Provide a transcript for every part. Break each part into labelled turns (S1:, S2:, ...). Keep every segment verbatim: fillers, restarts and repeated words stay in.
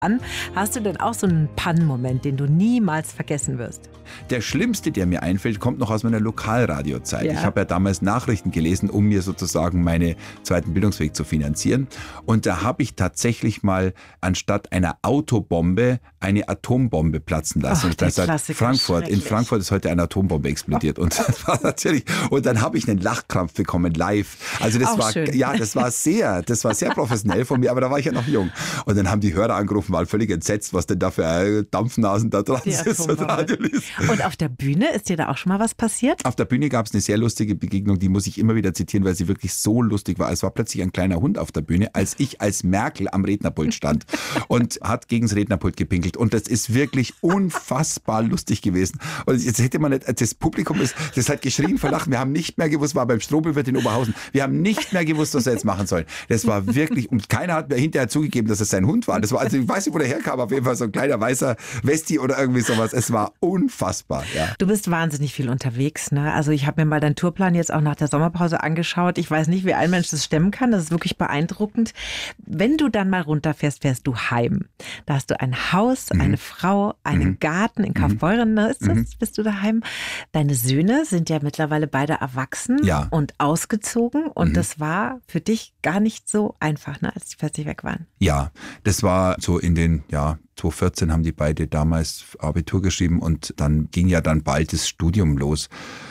S1: an. Hast du denn auch so einen Pannenmoment, den du niemals vergessen wirst?
S2: Der schlimmste, der mir einfällt, kommt noch aus meiner Lokalradiozeit.
S1: Ja.
S2: Ich habe ja damals Nachrichten gelesen, um mir sozusagen meinen zweiten Bildungsweg zu finanzieren. Und da habe ich tatsächlich mal anstatt einer Autobombe eine Atombombe platzen lassen.
S1: Ach,
S2: und das
S1: der
S2: hat
S1: Klassiker,
S2: Frankfurt, in Frankfurt ist heute eine Atombombe explodiert. Und das war natürlich, und dann habe ich einen Lachkrampf bekommen live. Also das
S1: Auch
S2: war,
S1: schön.
S2: ja, das war sehr, das war sehr professionell von mir, aber da war ich ja noch jung. Und dann haben die Hörer angerufen, waren völlig entsetzt, was denn da für äh, Dampfnasen da dran
S1: Die
S2: sitzen und
S1: Atombombe.
S2: Radio liest.
S1: Und auf der Bühne, ist dir da auch schon mal was passiert?
S2: Auf der Bühne gab es eine sehr lustige Begegnung, die muss ich immer wieder zitieren, weil sie wirklich so lustig war. Es war plötzlich ein kleiner Hund auf der Bühne, als ich als Merkel am Rednerpult stand und hat gegen das Rednerpult gepinkelt. Und das ist wirklich unfassbar lustig gewesen. Und jetzt hätte man nicht, das Publikum ist, das hat geschrien vor Lachen. Wir haben nicht mehr gewusst, war beim Strobelwirt in Oberhausen. Wir haben nicht mehr gewusst, was wir jetzt machen sollen. Das war wirklich, und keiner hat mir hinterher zugegeben, dass es sein Hund war. Das war, also ich weiß nicht, wo der herkam, auf jeden Fall so ein kleiner weißer Westi oder irgendwie sowas. Es war unfassbar, ja.
S1: Du bist wahnsinnig viel unterwegs, ne? Also ich habe mir mal deinen Tourplan jetzt auch nach der Sommerpause angeschaut. Ich weiß nicht, wie ein Mensch das stemmen kann. Das ist wirklich beeindruckend. Wenn du dann mal runterfährst, fährst du heim. Da hast du ein Haus,
S2: Mhm.
S1: eine Frau, einen
S2: Mhm.
S1: Garten in Kaufbeuren. Ne? Ist das?
S2: Mhm.
S1: Bist du daheim? Deine Söhne sind ja mittlerweile beide erwachsen
S2: Ja.
S1: und ausgezogen. Und
S2: Mhm.
S1: das war für dich gar nicht so einfach, ne? Als die plötzlich weg waren.
S2: Ja, das war so in den, ja, zweitausendvierzehn haben die beide damals Abitur geschrieben und dann ging ja dann bald das Studium los.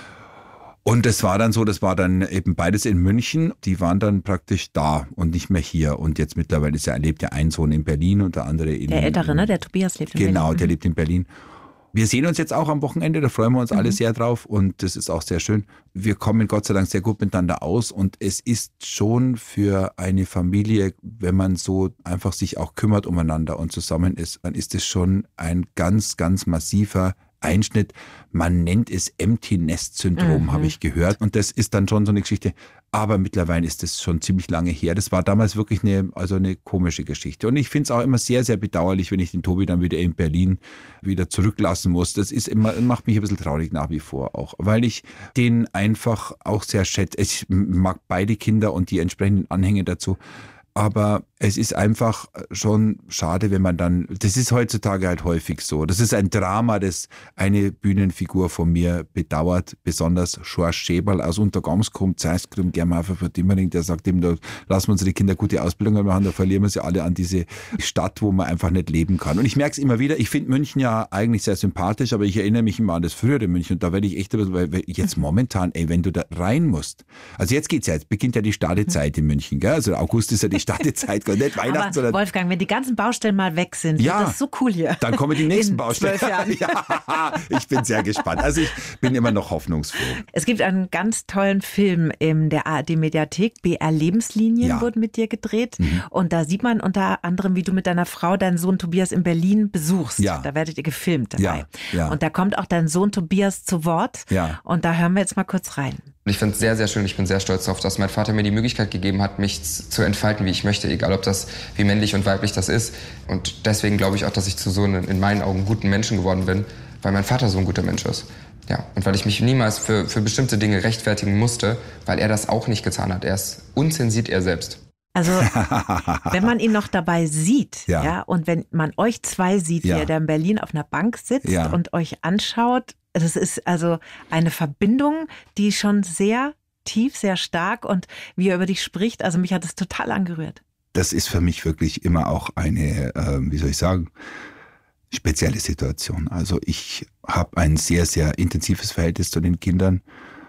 S2: Und das war dann so, das war dann eben beides in München. Die waren dann praktisch da und nicht mehr hier. Und jetzt mittlerweile ist ja, lebt ja ein Sohn in Berlin und der andere in...
S1: Der Ältere, ne? Der Tobias lebt in Berlin.
S2: Genau, der lebt in Berlin. Wir sehen uns jetzt auch am Wochenende, da freuen wir uns alle sehr drauf und das ist auch sehr schön. Wir kommen Gott sei Dank sehr gut miteinander aus und es ist schon für eine Familie, wenn man so einfach sich auch kümmert umeinander und zusammen ist, dann ist es schon ein ganz, ganz massiver Einschnitt. Man nennt es Empty Nest Syndrom,
S1: Mhm.
S2: habe ich gehört. Und das ist dann schon so eine Geschichte. Aber mittlerweile ist das schon ziemlich lange her. Das war damals wirklich eine, also eine komische Geschichte. Und ich finde es auch immer sehr, sehr bedauerlich, wenn ich den Tobi dann wieder in Berlin wieder zurücklassen muss. Das ist immer, macht mich ein bisschen traurig nach wie vor auch, weil ich den einfach auch sehr schätze. Ich mag beide Kinder und die entsprechenden Anhänge dazu. Aber es ist einfach schon schade, wenn man dann, das ist heutzutage halt häufig so. Das ist ein Drama, das eine Bühnenfigur von mir bedauert, besonders Schorsch Schäberl aus Untergams kommt, Zeitskrim Germafer für Dimmering, der sagt ihm, da lassen wir unsere Kinder gute Ausbildung machen, da verlieren wir sie alle an diese Stadt, wo man einfach nicht leben kann. Und ich merke es immer wieder, ich finde München ja eigentlich sehr sympathisch, aber ich erinnere mich immer an das frühere München und da werde ich echt, weil jetzt momentan, ey, wenn du da rein musst, also jetzt geht's ja, jetzt beginnt ja die Stadezeit in München, gell? Also August ist ja die Stadezeit, nicht Weihnachten,
S1: Aber
S2: sondern...
S1: Wolfgang, wenn die ganzen Baustellen mal weg sind,
S2: Ja,
S1: wird das so cool hier.
S2: Dann kommen die nächsten
S1: In
S2: Baustellen.
S1: zwölf Jahren.
S2: Ja, ich bin sehr gespannt. Also ich bin immer noch hoffnungsfroh.
S1: Es gibt einen ganz tollen Film in der A R D-Mediathek. B R Lebenslinien
S2: Ja.
S1: wurden mit dir gedreht.
S2: Mhm.
S1: Und da sieht man unter anderem, wie du mit deiner Frau deinen Sohn Tobias in Berlin besuchst.
S2: Ja.
S1: Da werdet ihr gefilmt dabei.
S2: Ja, ja.
S1: Und da kommt auch dein Sohn Tobias zu Wort.
S2: Ja.
S1: Und da hören wir jetzt mal kurz rein.
S3: Und ich finde es sehr, sehr schön. Ich bin sehr stolz darauf, dass mein Vater mir die Möglichkeit gegeben hat, mich z- zu entfalten, wie ich möchte. Egal, ob das, wie männlich und weiblich das ist. Und deswegen glaube ich auch, dass ich zu so einem, in meinen Augen, guten Menschen geworden bin, weil mein Vater so ein guter Mensch ist. Ja. Und weil ich mich niemals für, für bestimmte Dinge rechtfertigen musste, weil er das auch nicht getan hat. Er ist unzensiert er selbst.
S1: Also, wenn man ihn noch dabei sieht, ja.
S2: Ja.
S1: und wenn man euch zwei sieht,
S2: Ja.
S1: wie er da in Berlin auf einer Bank sitzt
S2: Ja.
S1: und euch anschaut, das ist also eine Verbindung, die schon sehr tief, sehr stark und wie er über dich spricht, also mich hat es total angerührt.
S2: Das ist für mich wirklich immer auch eine, äh, wie soll ich sagen, spezielle Situation. Also ich habe ein sehr, sehr intensives Verhältnis zu den Kindern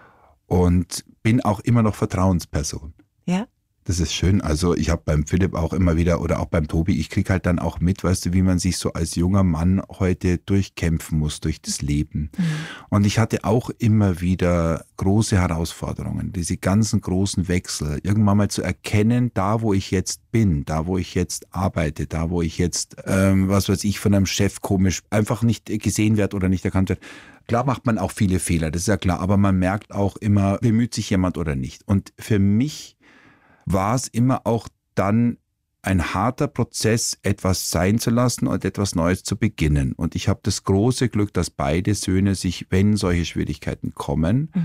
S2: und bin auch immer noch Vertrauensperson.
S1: Ja?
S2: Das ist schön. Also ich habe beim Philipp auch immer wieder oder auch beim Tobi, ich kriege halt dann auch mit, weißt du, wie man sich so als junger Mann heute durchkämpfen muss durch das Leben.
S1: Mhm.
S2: Und ich hatte auch immer wieder große Herausforderungen, diese ganzen großen Wechsel, irgendwann mal zu erkennen, da wo ich jetzt bin, da wo ich jetzt arbeite, da wo ich jetzt, ähm, was weiß ich, von einem Chef komisch einfach nicht gesehen werde oder nicht erkannt werde. Klar macht man auch viele Fehler, das ist ja klar, aber man merkt auch immer, bemüht sich jemand oder nicht. Und für mich war es immer auch dann ein harter Prozess, etwas sein zu lassen und etwas Neues zu beginnen. Und ich habe das große Glück, dass beide Söhne sich, wenn solche Schwierigkeiten kommen, mhm.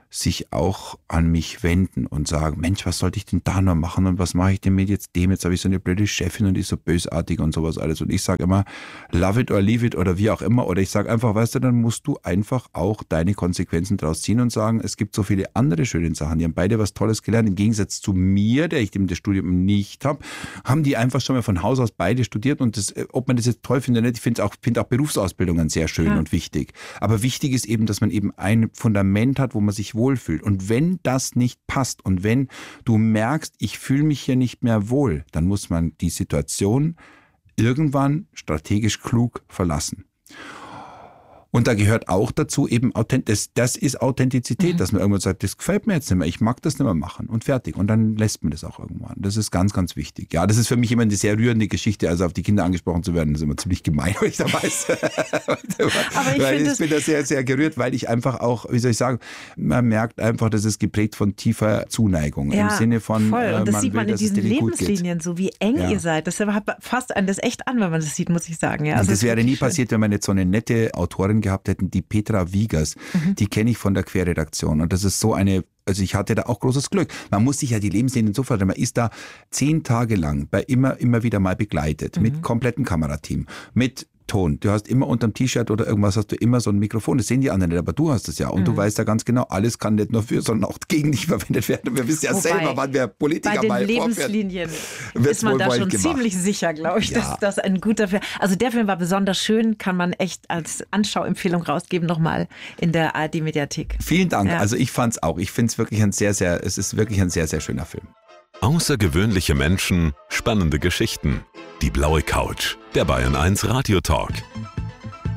S2: sich auch an mich wenden und sagen, Mensch, was sollte ich denn da noch machen und was mache ich denn mit jetzt dem? Jetzt habe ich so eine blöde Chefin und die ist so bösartig und sowas alles. Und ich sage immer, love it or leave it oder wie auch immer. Oder ich sage einfach, weißt du, dann musst du einfach auch deine Konsequenzen draus ziehen und sagen, es gibt so viele andere schöne Sachen. Die haben beide was Tolles gelernt. Im Gegensatz zu mir, der ich das Studium nicht habe, haben die einfach schon mal von Haus aus beide studiert. Und das, ob man das jetzt toll findet oder nicht, ich finde auch, find auch Berufsausbildungen sehr schön ja. und wichtig. Aber wichtig ist eben, dass man eben ein Fundament hat, wo man sich wohlfühlt. Und wenn das nicht passt und wenn du merkst, ich fühle mich hier nicht mehr wohl, dann muss man die Situation irgendwann strategisch klug verlassen. Und da gehört auch dazu eben Authent- das, das ist Authentizität, mhm. dass man irgendwann sagt, das gefällt mir jetzt nicht mehr, ich mag das nicht mehr machen und fertig. Und dann lässt man das auch irgendwann. Das ist ganz, ganz wichtig. Ja, das ist für mich immer eine sehr rührende Geschichte, also auf die Kinder angesprochen zu werden, das ist immer ziemlich gemein, weil ich da weiß. Aber ich, weil ich bin da sehr, sehr gerührt, weil ich einfach auch, wie soll ich sagen, man merkt einfach, das ist geprägt von tiefer Zuneigung.
S1: Ja,
S2: im Sinne von,
S1: voll. Und das
S2: man
S1: sieht man
S2: will,
S1: in diesen Lebenslinien, so wie eng
S2: ja.
S1: ihr seid. Das fasst einen das echt an, wenn man das sieht, muss ich sagen. Ja,
S2: also das wäre nie
S1: schön.
S2: passiert, wenn man jetzt so eine nette Autorin gehabt hätten, die Petra Wiegers, mhm. die kenne ich von der Querredaktion und das ist so eine, also ich hatte da auch großes Glück. Man muss sich ja die Lebenslinien so vorstellen, man ist da zehn Tage lang bei immer, immer wieder mal begleitet, mhm. mit komplettem Kamerateam, mit Ton. Du hast immer unterm T-Shirt oder irgendwas hast du immer so ein Mikrofon. Das sehen die anderen nicht, aber du hast es ja. Und mhm. du weißt ja ganz genau, alles kann nicht nur für, sondern auch gegen dich verwendet werden. Wir wissen ja Wobei, selber, wann wir Politiker
S1: bei den
S2: mal
S1: Lebenslinien ist man da schon gemacht. Ziemlich sicher, glaube ich, ja. dass das ein guter Film. Also der Film war besonders schön, kann man echt als Anschauempfehlung rausgeben, nochmal in der A R D-Mediathek.
S2: Vielen Dank.
S1: Ja.
S2: Also ich fand es auch. Ich finde es wirklich ein sehr, sehr, es ist wirklich ein sehr, sehr schöner Film.
S4: Außergewöhnliche Menschen, spannende Geschichten. Die blaue Couch, der Bayern eins Radio Talk.